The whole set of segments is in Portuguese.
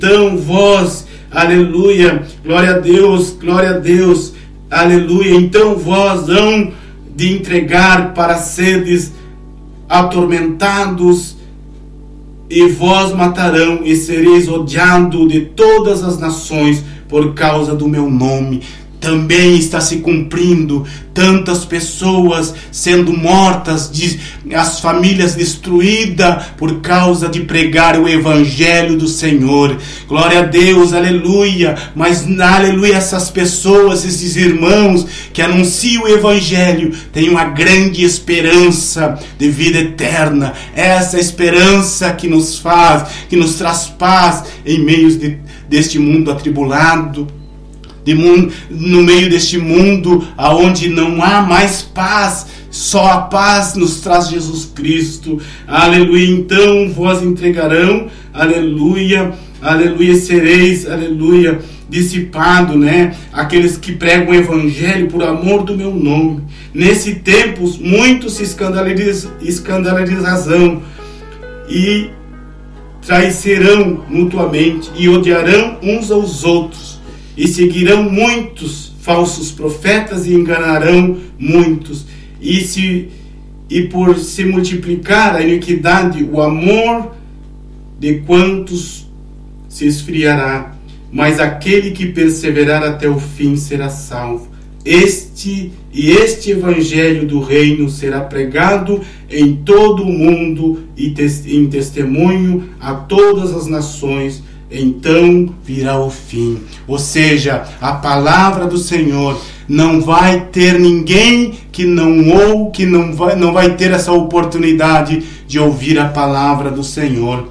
Então vós, aleluia, glória a Deus, aleluia. Então vós hão de entregar para seres atormentados, e vós matarão e sereis odiado de todas as nações por causa do meu nome. Também está se cumprindo, tantas pessoas sendo mortas, as famílias destruídas por causa de pregar o Evangelho do Senhor. Glória a Deus, aleluia. Mas, aleluia, essas pessoas, esses irmãos que anunciam o Evangelho, têm uma grande esperança de vida eterna. Essa esperança que nos traz paz em meio deste mundo atribulado. No meio deste mundo onde não há mais paz, só a paz nos traz Jesus Cristo, aleluia. Então vós entregarão, aleluia, aleluia, sereis, aleluia, dissipado, né? Aqueles que pregam o Evangelho por amor do meu nome. Nesse tempo muitos se escandalizarão e traiçoeirão mutuamente e odiarão uns aos outros. E seguirão muitos falsos profetas e enganarão muitos. E por se multiplicar a iniquidade, o amor de quantos se esfriará. Mas aquele que perseverar até o fim será salvo. Este Evangelho do Reino será pregado em todo o mundo e em testemunho a todas as nações. Então virá o fim. Ou seja, a palavra do Senhor não vai ter ninguém que não vai ter essa oportunidade de ouvir a palavra do Senhor.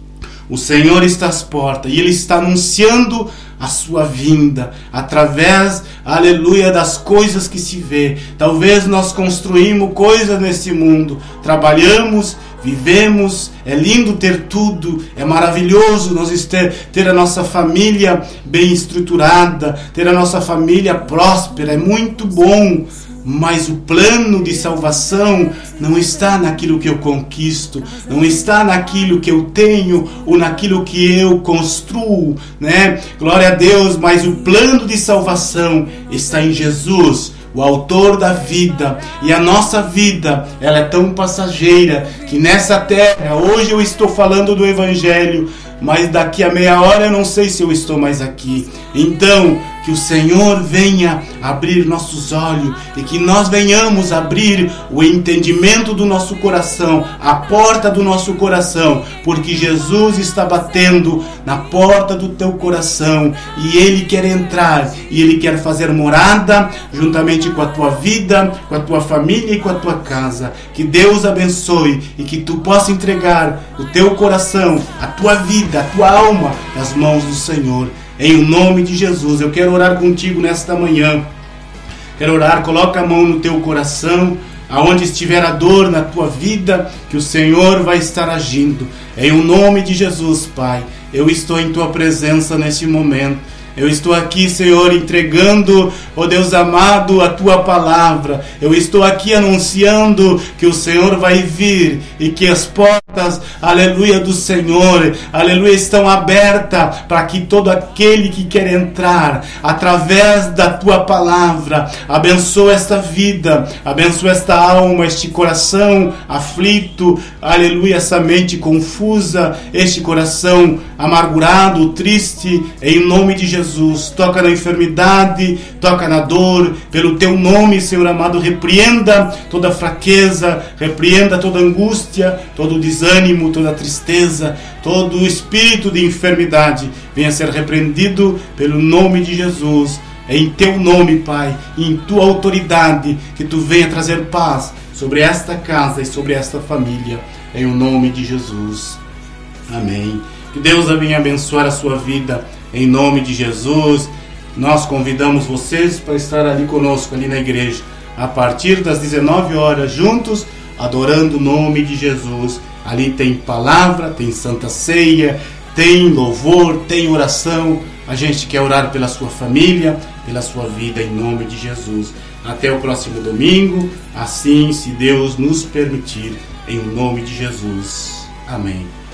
O Senhor está às portas e Ele está anunciando a sua vinda através, aleluia, das coisas que se vê. Talvez nós construímos coisas nesse mundo, trabalhamos, vivemos, é lindo ter tudo, é maravilhoso nós ter a nossa família bem estruturada, ter a nossa família próspera, é muito bom. Mas o plano de salvação não está naquilo que eu conquisto, não está naquilo que eu tenho ou naquilo que eu construo, né? Glória a Deus, mas o plano de salvação está em Jesus, o autor da vida. E a nossa vida, ela é tão passageira que nessa terra, hoje eu estou falando do Evangelho, mas daqui a meia hora eu não sei se eu estou mais aqui. Então, que o Senhor venha abrir nossos olhos e que nós venhamos abrir o entendimento do nosso coração, a porta do nosso coração, porque Jesus está batendo na porta do teu coração e Ele quer entrar e Ele quer fazer morada juntamente com a tua vida, com a tua família e com a tua casa. Que Deus abençoe e que tu possa entregar o teu coração, a tua vida, a tua alma nas mãos do Senhor. Em nome de Jesus, eu quero orar contigo nesta manhã. Quero orar, coloca a mão no teu coração, aonde estiver a dor na tua vida, que o Senhor vai estar agindo. Em nome de Jesus, Pai, eu estou em tua presença neste momento. Eu estou aqui, Senhor, entregando, ó Deus amado, a tua palavra. Eu estou aqui anunciando que o Senhor vai vir e que as portas, aleluia, do Senhor, aleluia, estão abertas para que todo aquele que quer entrar, através da tua palavra, abençoa esta vida, abençoa esta alma, este coração aflito, aleluia, essa mente confusa, este coração amargurado, triste, em nome de Jesus. Toca na enfermidade, toca na dor, pelo teu nome, Senhor amado, repreenda toda fraqueza, repreenda toda angústia, todo desânimo, toda tristeza, todo espírito de enfermidade, venha ser repreendido pelo nome de Jesus. Em teu nome, Pai, em tua autoridade, que tu venha trazer paz sobre esta casa e sobre esta família, em o nome de Jesus. Amém. Que Deus venha abençoar a sua vida. Em nome de Jesus, nós convidamos vocês para estar ali conosco, ali na igreja, a partir das 19 horas, juntos, adorando o nome de Jesus. Ali tem palavra, tem santa ceia, tem louvor, tem oração. A gente quer orar pela sua família, pela sua vida, em nome de Jesus. Até o próximo domingo, assim, se Deus nos permitir, em nome de Jesus. Amém.